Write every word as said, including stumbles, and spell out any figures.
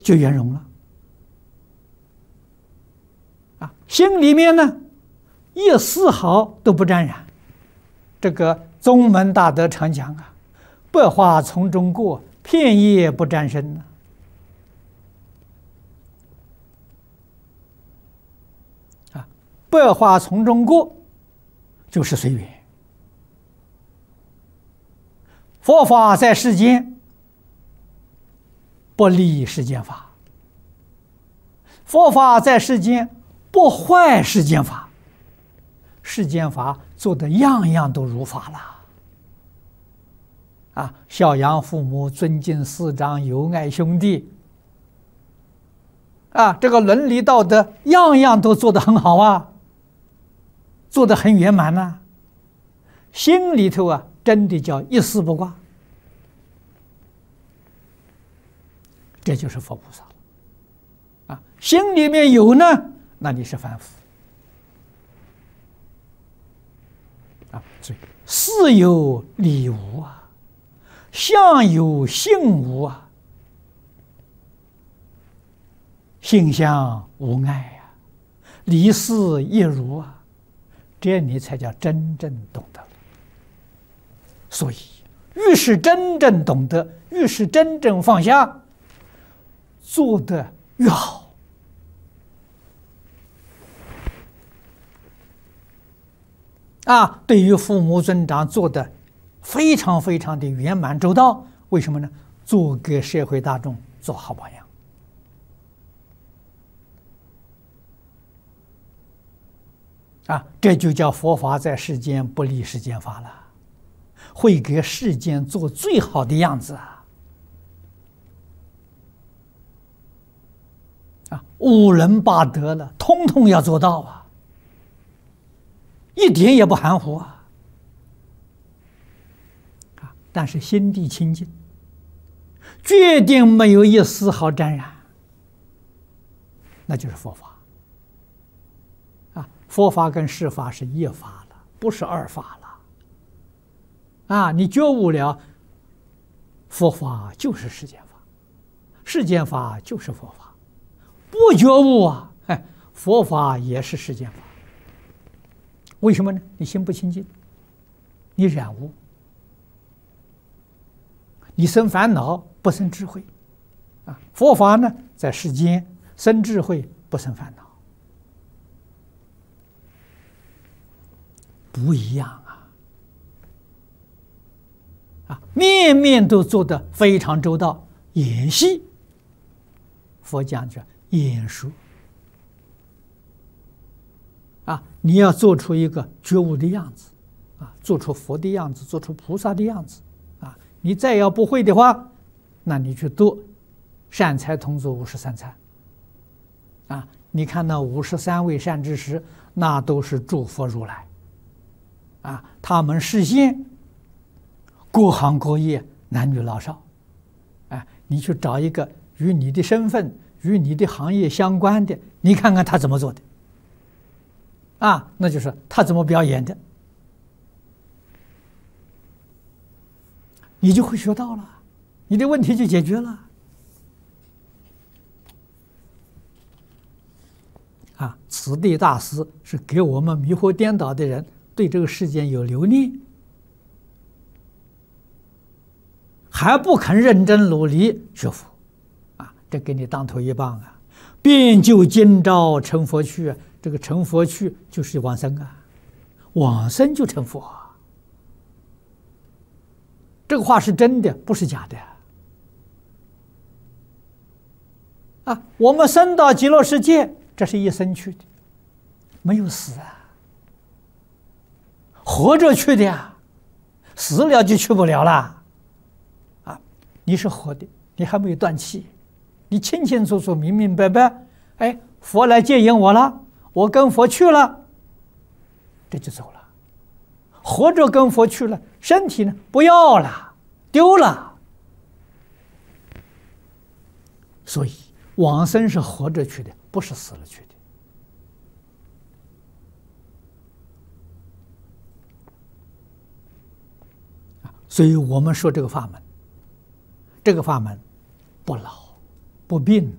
就圆融了。啊，心里面呢，一丝毫都不沾染。这个宗门大德常讲啊，百花丛中过，片叶不沾身呢。啊，百花丛中过，就是随缘。佛法在世间，不立世间法；佛法在世间，不坏世间法。世间法做的样样都如法了。啊，孝养父母，尊敬师长，友爱兄弟。啊，这个伦理道德样样都做得很好啊，做得很圆满呐、啊。心里头啊，真的叫一丝不挂。这就是佛菩萨了。啊，心里面有呢，那你是凡夫。啊，所以事有理无啊，相有性无啊，性相无碍啊，理事一如啊，这你才叫真正懂得。所以，越是真正懂得，越是真正放下，做得越好。啊，对于父母尊长做的非常非常的圆满周到，为什么呢？做给社会大众做好榜样。啊，这就叫佛法在世间不立世间法了，会给世间做最好的样子啊！啊，五伦八德了，通通要做到啊！一点也不含糊啊！啊，但是心地清净，决定没有一丝毫沾染，那就是佛法。啊，佛法跟世法是一法了，不是二法了。啊，你觉悟了，佛法就是世间法，世间法就是佛法。不觉悟啊，哎，佛法也是世间法。为什么呢？你心不清净，你染污，你生烦恼不生智慧，啊，佛法呢在世间生智慧不生烦恼，不一样啊！啊，面面都做得非常周到，演戏，佛讲叫演说。啊，你要做出一个觉悟的样子，啊，做出佛的样子，做出菩萨的样子，啊，你再要不会的话，那你去读善财童子五十三参，啊，你看那五十三位善知识，那都是诸佛如来，啊，他们示现各行各业，男女老少，啊，你去找一个与你的身份、与你的行业相关的，你看看他怎么做的。啊，那就是他怎么表演的，你就会学到了，你的问题就解决了。啊，此地大师是给我们迷惑颠倒的人对这个世间有留念，还不肯认真努力学佛，啊，这给你当头一棒啊！遍就今朝成佛趣。这个成佛去就是往生啊，往生就成佛啊。这个话是真的，不是假的啊！我们生到极乐世界，这是一生去的，没有死啊，活着去的呀，死了就去不了了啊！你是活的，你还没有断气，你清清楚楚、明明白白，哎，佛来接引我了。我跟佛去了，这就走了。活着跟佛去了，身体呢不要了，丢了。所以往生是活着去的，不是死了去的。所以我们说这个法门，这个法门不老不病